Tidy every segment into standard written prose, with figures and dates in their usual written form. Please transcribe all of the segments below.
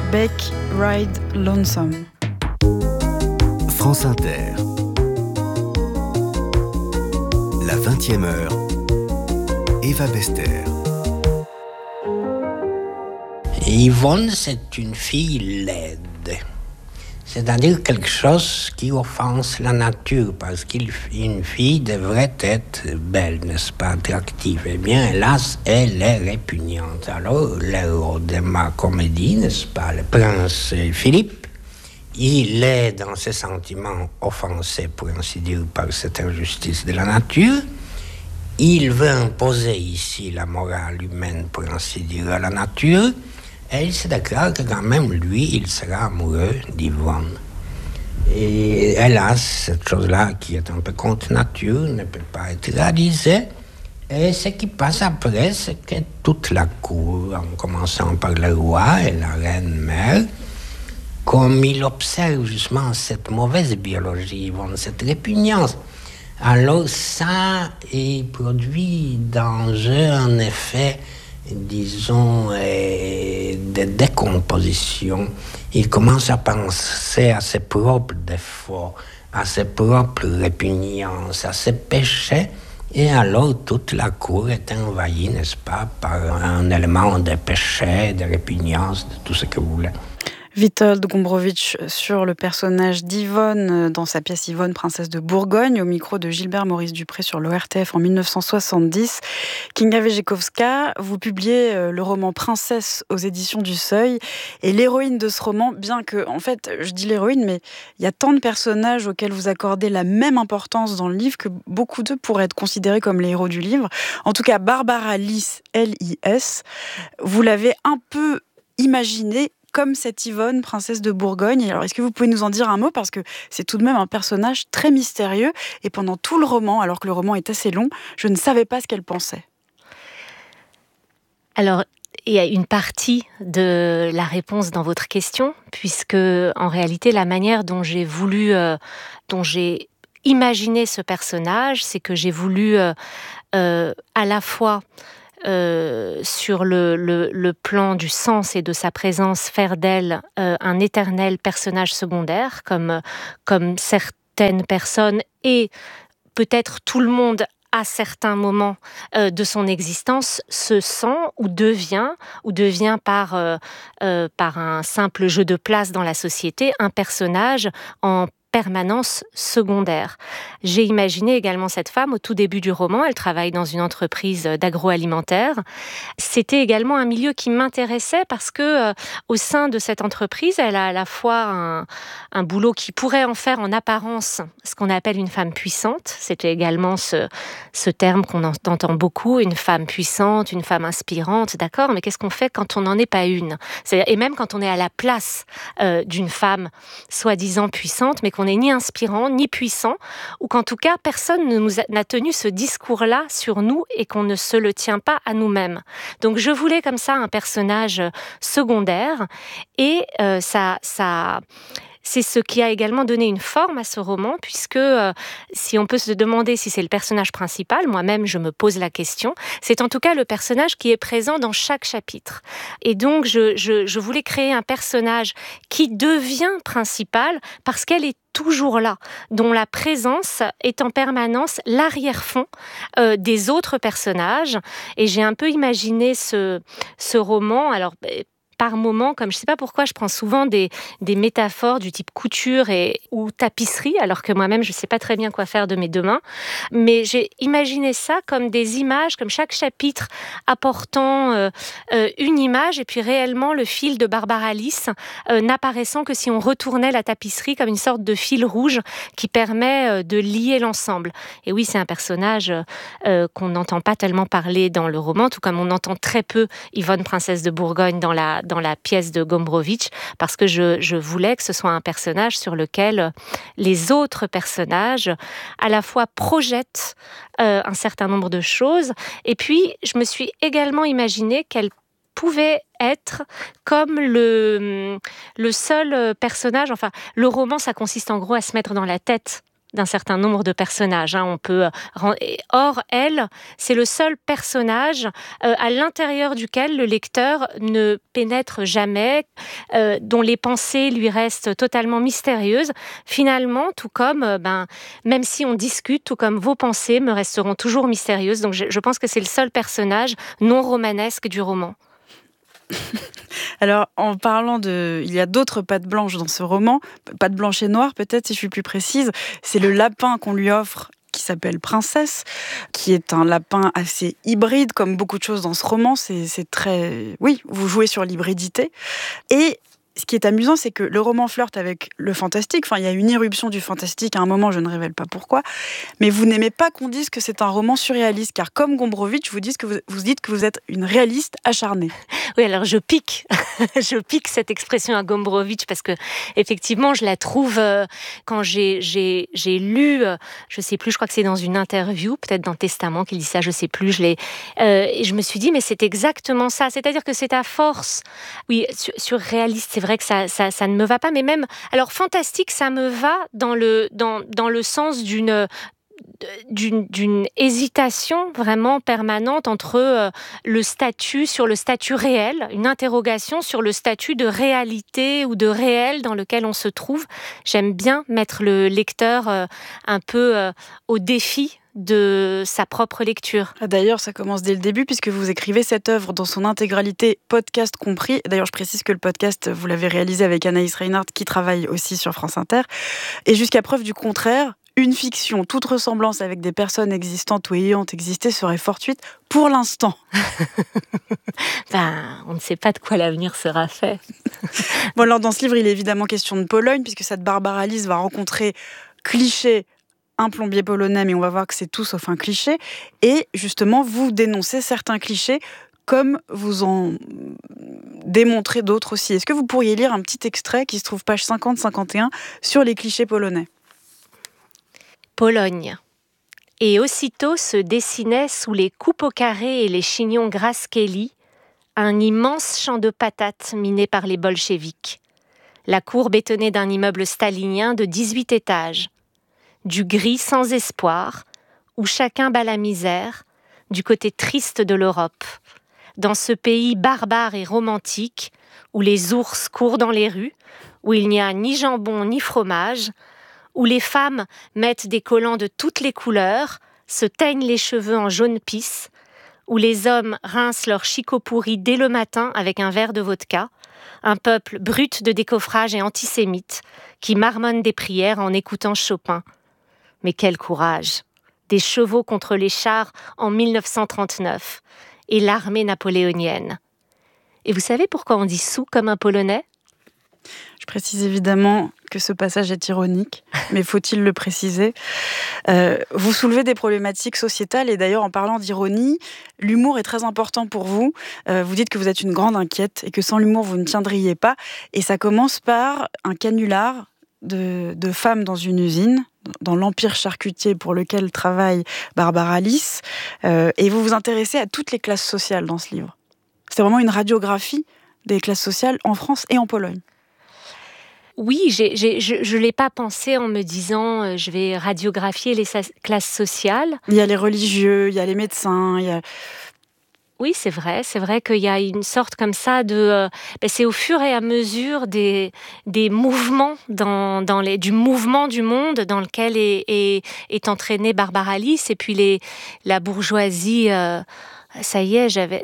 Beck Ride Lonesome. France Inter. La 20e heure. Eva Bester. Yvonne, c'est une fille laide. C'est-à-dire quelque chose qui offense la nature, parce qu'une fille devrait être belle, n'est-ce pas, attractive. Eh bien, hélas, elle est répugnante. Alors, l'héros de ma comédie, n'est-ce pas, le prince Philippe, il est dans ses sentiments offensés, pour ainsi dire, par cette injustice de la nature. Il veut imposer ici la morale humaine, pour ainsi dire, à la nature. Et il se déclare que quand même, lui, il sera amoureux d'Yvonne. Et hélas, cette chose-là, qui est un peu contre nature, ne peut pas être réalisée. Et ce qui passe après, c'est que toute la cour, en commençant par le roi et la reine-mère, comme il observe justement cette mauvaise biologie, Yvonne, cette répugnance, alors ça produit dans eux un effet, disons, de décomposition. Il commence à penser à ses propres défauts, à ses propres répugnances, à ses péchés, et alors toute la cour est envahie, n'est-ce pas, par un élément de péché, de répugnance, de tout ce que vous voulez. Witold Gombrowicz sur le personnage d'Yvonne dans sa pièce Yvonne, princesse de Bourgogne, au micro de Gilbert Maurice Dupré sur l'ORTF en 1970. Kinga Wejciechowska, vous publiez le roman Princesse aux éditions du Seuil, et l'héroïne de ce roman, bien que, en fait, je dis l'héroïne, mais il y a tant de personnages auxquels vous accordez la même importance dans le livre que beaucoup d'eux pourraient être considérés comme les héros du livre. En tout cas, Barbara Lys, L-I-S, vous l'avez un peu imaginée comme cette Yvonne, princesse de Bourgogne. Alors, est-ce que vous pouvez nous en dire un mot ? Parce que c'est tout de même un personnage très mystérieux. Et pendant tout le roman, alors que le roman est assez long, je ne savais pas ce qu'elle pensait. Alors, il y a une partie de la réponse dans votre question, puisque, en réalité, la manière dont j'ai imaginé ce personnage, c'est que j'ai voulu à la fois sur le plan du sens et de sa présence, faire d'elle un éternel personnage secondaire, comme certaines personnes et peut-être tout le monde à certains moments de son existence se sent ou devient par un simple jeu de place dans la société un personnage en permanence secondaire. J'ai imaginé également cette femme au tout début du roman. Elle travaille dans une entreprise d'agroalimentaire. C'était également un milieu qui m'intéressait parce que au sein de cette entreprise, elle a à la fois un boulot qui pourrait en faire en apparence ce qu'on appelle une femme puissante. C'était également ce terme qu'on entend beaucoup, une femme puissante, une femme inspirante, d'accord, mais qu'est-ce qu'on fait quand on n'en est pas une ? Et même quand on est à la place d'une femme soi-disant puissante, mais qu'on n'est ni inspirant, ni puissant, ou qu'en tout cas, personne n'a tenu ce discours-là sur nous et qu'on ne se le tient pas à nous-mêmes. Donc, je voulais comme ça un personnage secondaire et c'est ce qui a également donné une forme à ce roman, puisque si on peut se demander si c'est le personnage principal, moi-même je me pose la question, c'est en tout cas le personnage qui est présent dans chaque chapitre. Et donc je voulais créer un personnage qui devient principal parce qu'elle est toujours là, dont la présence est en permanence l'arrière-fond des autres personnages. Et j'ai un peu imaginé ce roman, alors par moment, comme je ne sais pas pourquoi, je prends souvent des métaphores du type couture ou tapisserie, alors que moi-même, je ne sais pas très bien quoi faire de mes deux mains. Mais j'ai imaginé ça comme des images, comme chaque chapitre apportant une image, et puis réellement le fil de Barbara Lys n'apparaissant que si on retournait la tapisserie comme une sorte de fil rouge qui permet de lier l'ensemble. Et oui, c'est un personnage qu'on n'entend pas tellement parler dans le roman, tout comme on entend très peu Yvonne, princesse de Bourgogne dans la pièce de Gombrowicz, parce que je voulais que ce soit un personnage sur lequel les autres personnages à la fois projettent un certain nombre de choses, et puis je me suis également imaginé qu'elle pouvait être comme le seul personnage, enfin le roman ça consiste en gros à se mettre dans la tête d'un certain nombre de personnages. Or, elle, c'est le seul personnage à l'intérieur duquel le lecteur ne pénètre jamais, dont les pensées lui restent totalement mystérieuses. Finalement, tout comme, même si on discute, tout comme vos pensées me resteront toujours mystérieuses. Donc je pense que c'est le seul personnage non romanesque du roman. Alors, en parlant il y a d'autres pattes blanches dans ce roman, pattes blanches et noires peut-être si je suis plus précise, c'est le lapin qu'on lui offre qui s'appelle Princesse, qui est un lapin assez hybride comme beaucoup de choses dans ce roman, c'est très... Oui, vous jouez sur l'hybridité. Et ce qui est amusant, c'est que le roman flirte avec le fantastique. Enfin, il y a une irruption du fantastique à un moment, je ne révèle pas pourquoi. Mais vous n'aimez pas qu'on dise que c'est un roman surréaliste, car comme Gombrowicz, vous dites que vous êtes une réaliste acharnée. Oui, alors je pique cette expression à Gombrowicz parce que effectivement, je la trouve quand j'ai lu, je sais plus, je crois que c'est dans une interview, peut-être dans Testament qu'il dit ça, je sais plus. Et je me suis dit, mais c'est exactement ça. C'est-à-dire que c'est à force, oui, surréaliste, c'est vrai que ça ne me va pas, mais même, alors fantastique, ça me va dans le sens d'une hésitation vraiment permanente entre le statut réel, une interrogation sur le statut de réalité ou de réel dans lequel on se trouve. J'aime bien mettre le lecteur un peu au défi de sa propre lecture. D'ailleurs, ça commence dès le début puisque vous écrivez cette œuvre dans son intégralité, podcast compris. D'ailleurs, je précise que le podcast, vous l'avez réalisé avec Anaïs Reinhardt qui travaille aussi sur France Inter. Et jusqu'à preuve du contraire, une fiction, toute ressemblance avec des personnes existantes ou ayant existé serait fortuite pour l'instant. On ne sait pas de quoi l'avenir sera fait. Bon, alors dans ce livre, il est évidemment question de Pologne, puisque cette Barbara Alice va rencontrer cliché, un plombier polonais, mais on va voir que c'est tout sauf un cliché. Et justement, vous dénoncez certains clichés comme vous en démontrez d'autres aussi. Est-ce que vous pourriez lire un petit extrait qui se trouve page 50-51 sur les clichés polonais ? Pologne. Et aussitôt se dessinait sous les coupes au carré et les chignons Grace Kelly un immense champ de patates miné par les bolcheviks. La cour bétonnée d'un immeuble stalinien de 18 étages. Du gris sans espoir, où chacun bat la misère, du côté triste de l'Europe. Dans ce pays barbare et romantique, où les ours courent dans les rues, où il n'y a ni jambon ni fromage, où les femmes mettent des collants de toutes les couleurs, se teignent les cheveux en jaune pisse, où les hommes rincent leur chicot pourri dès le matin avec un verre de vodka, un peuple brut de décoffrage et antisémite, qui marmonne des prières en écoutant Chopin. Mais quel courage! Des chevaux contre les chars en 1939, et l'armée napoléonienne. Et vous savez pourquoi on dit sous comme un Polonais ? Je précise évidemment que ce passage est ironique, mais faut-il le préciser ? Vous soulevez des problématiques sociétales et d'ailleurs en parlant d'ironie, l'humour est très important pour vous. Vous dites que vous êtes une grande inquiète et que sans l'humour vous ne tiendriez pas. Et ça commence par un canular de femmes dans une usine, dans l'empire charcutier pour lequel travaille Barbara Alice. Et vous vous intéressez à toutes les classes sociales dans ce livre. C'est vraiment une radiographie des classes sociales en France et en Pologne. Oui, je ne l'ai pas pensé en me disant je vais radiographier les classes sociales. Il y a les religieux, il y a les médecins, Oui, c'est vrai qu'il y a une sorte comme ça de... c'est au fur et à mesure des mouvements du mouvement du monde dans lequel est entraînée Barbara Alice et puis la bourgeoisie... ça y est,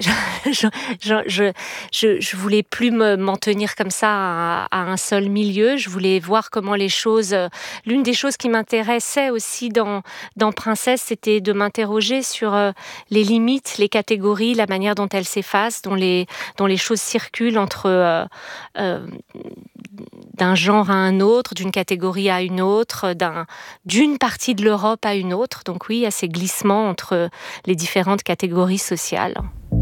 je voulais plus m'en tenir comme ça à un seul milieu. Je voulais voir comment les choses... L'une des choses qui m'intéressait aussi dans Princesse, c'était de m'interroger sur les limites, les catégories, la manière dont elles s'effacent, dont les choses circulent entre d'un genre à un autre, d'une catégorie à une autre, d'une partie de l'Europe à une autre. Donc oui, il y a ces glissements entre les différentes catégories sociales.